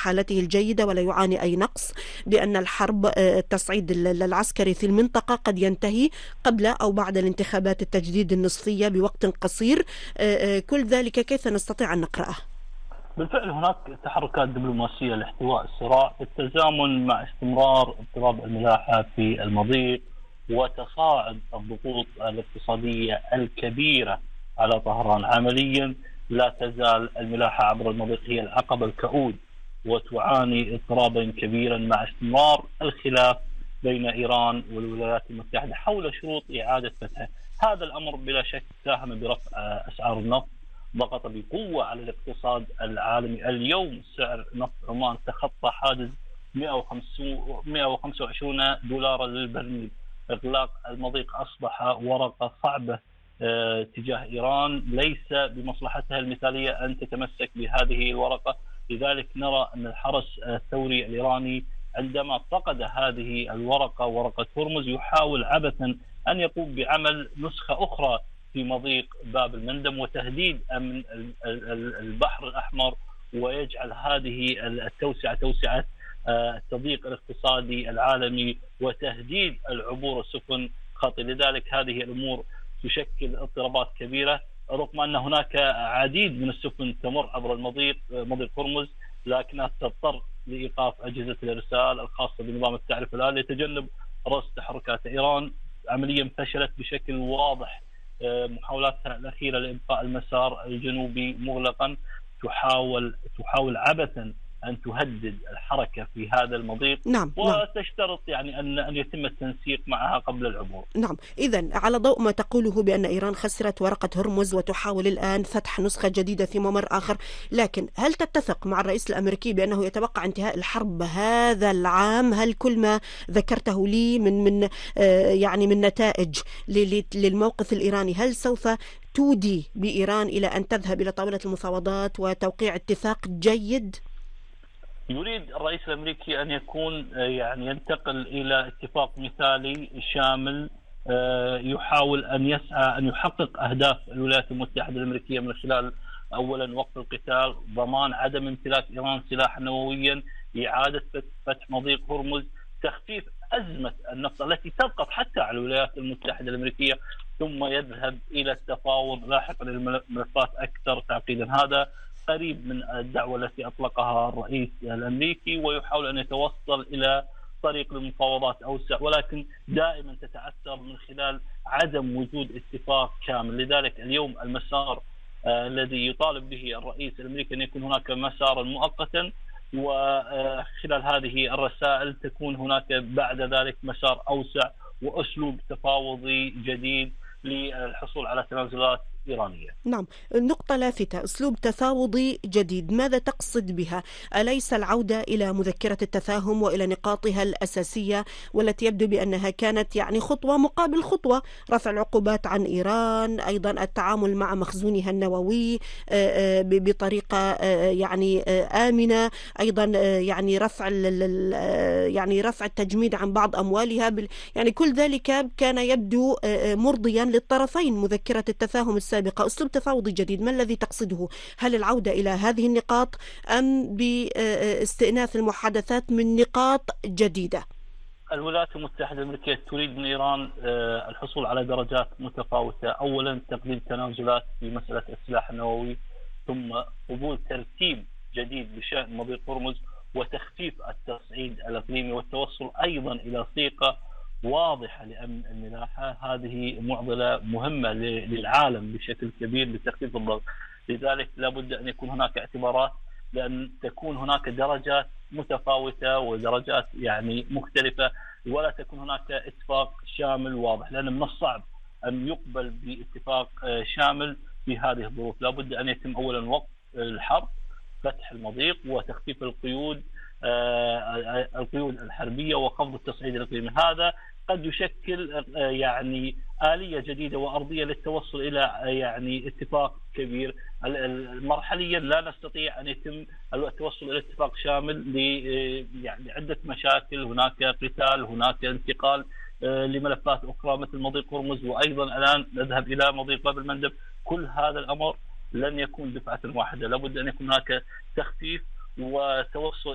حالته الجيدة ولا يعاني أي نقص، بأن الحرب التصعيد العسكري في المنطقة قد ينتهي قبل أو بعد الانتخابات التجديد النصفية بوقت قصير. كل ذلك كيف نستطيع أن نقرأه؟ بالفعل هناك تحركات دبلوماسية لاحتواء الصراع بالتزامن مع استمرار اضطراب الملاحة في المضيق وتصاعد الضغوط الاقتصادية الكبيرة على طهران. عمليا لا تزال الملاحة عبر المضيق هي العقبة الكؤود، وتعاني اضطرابا كبيرا مع استمرار الخلاف بين إيران والولايات المتحدة حول شروط إعادة فتحه. هذا الأمر بلا شك ساهم برفع أسعار النفط، ضغط بقوة على الاقتصاد العالمي. اليوم سعر نفط عمان تخطى حاجز 125 دولار للبرميل. إغلاق المضيق أصبح ورقة صعبة تجاه إيران، ليس بمصلحتها المثالية أن تتمسك بهذه الورقة. لذلك نرى أن الحرس الثوري الإيراني عندما فقد هذه الورقة، ورقة هرمز، يحاول عبثا أن يقوم بعمل نسخة أخرى في مضيق باب المندب وتهديد أمن البحر الأحمر، ويجعل هذه التوسعة توسعة التضييق الاقتصادي العالمي وتهديد العبور السفن خاطئة. لذلك هذه الأمور تشكل اضطرابات كبيرة، رغم أن هناك عديد من السفن تمر عبر المضيق، مضيق هرمز، لكنها تضطر لإيقاف أجهزة الإرسال الخاصة بنظام التعرفة الآلي لتجنب رصد تحركات إيران. عمليا فشلت بشكل واضح محاولاتها الأخيرة لإبقاء المسار الجنوبي مغلقا، تحاول عبثا أن تهدد الحركة في هذا المضيق. نعم. وتشترط يعني أن يتم التنسيق معها قبل العبور. نعم. إذن على ضوء ما تقوله بأن إيران خسرت ورقة هرمز وتحاول الآن فتح نسخة جديدة في ممر آخر، لكن هل تتفق مع الرئيس الأمريكي بأنه يتوقع انتهاء الحرب هذا العام؟ هل كل ما ذكرته لي من نتائج للموقف الإيراني هل سوف تودي بإيران إلى أن تذهب إلى طاولة المفاوضات وتوقيع اتفاق جيد؟ يريد الرئيس الأمريكي أن يكون ينتقل إلى اتفاق مثالي شامل، يحاول أن يسعى أن يحقق أهداف الولايات المتحدة الأمريكية من خلال أولا وقف القتال، ضمان عدم امتلاك إيران سلاحا نوويا، إعادة فتح مضيق هرمز، تخفيف أزمة النفط التي تضغط حتى على الولايات المتحدة الأمريكية، ثم يذهب إلى التفاوض لاحقا للملفات أكثر تعقيدا. هذا قريب من الدعوة التي أطلقها الرئيس الأمريكي، ويحاول أن يتوصل إلى طريق المفاوضات أوسع، ولكن دائما تتعثر من خلال عدم وجود اتفاق كامل. لذلك اليوم المسار الذي يطالب به الرئيس الأمريكي أن يكون هناك مسارا مؤقتا، وخلال هذه الرسائل تكون هناك بعد ذلك مسار أوسع وأسلوب تفاوضي جديد للحصول على تنازلات إيرانية. نعم، نقطة لافتة، أسلوب تفاوضي جديد، ماذا تقصد بها؟ أليس العودة إلى مذكرة التفاهم وإلى نقاطها الأساسية والتي يبدو بأنها كانت خطوة مقابل خطوة، رفع العقوبات عن إيران، أيضا التعامل مع مخزونها النووي بطريقة آمنة، أيضا رفع التجميد عن بعض أموالها، كل ذلك كان يبدو مرضيا للطرفين. مذكرة التفاهم السابقة أسلوب تفاوضي جديد، ما الذي تقصده؟ هل العودة إلى هذه النقاط أم باستئناف المحادثات من نقاط جديدة؟ الولايات المتحدة الأمريكية تريد من إيران الحصول على درجات متفاوتة. أولا تقديم تنازلات في مسألة السلاح النووي، ثم قبول ترتيب جديد بشأن مضيق هرمز وتخفيف التصعيد الإقليمي، والتوصل أيضا إلى ثقة واضحة لأمن الملاحة. هذه معضلة مهمة للعالم بشكل كبير لتخفيف الضغط. لذلك لابد أن يكون هناك اعتبارات، لأن تكون هناك درجات متفاوتة ودرجات مختلفة، ولا تكون هناك اتفاق شامل واضح، لأن من الصعب أن يقبل باتفاق شامل في هذه الظروف. لابد أن يتم أولا وقف الحرب، فتح المضيق، وتخفيف القيود الحربية، وخفض التصعيد الإقليمي. هذا قد يشكل آلية جديدة وأرضية للتوصل إلى اتفاق كبير. مرحليا لا نستطيع أن يتم التوصل إلى اتفاق شامل لعدة مشاكل، هناك قتال، هناك انتقال لملفات أخرى مثل مضيق هرمز، وأيضا الآن نذهب إلى مضيق باب المندب. كل هذا الأمر لن يكون دفعة واحدة، لابد أن يكون هناك تخفيف وتوصل